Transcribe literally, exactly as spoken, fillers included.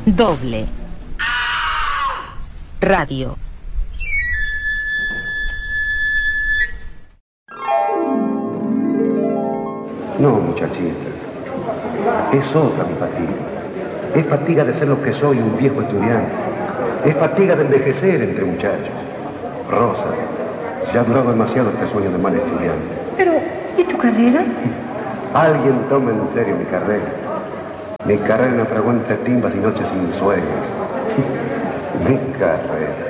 Doble Radio. No, muchachita. Es otra mi fatiga. Es fatiga de ser lo que soy, un viejo estudiante. Es fatiga de envejecer entre muchachos. Rosa, ya ha durado demasiado este sueño de mal estudiante. Pero, ¿y tu carrera? Alguien toma en serio mi carrera. Mi carrera no fragua entre timbas y noches sin sueños. Mi carrera.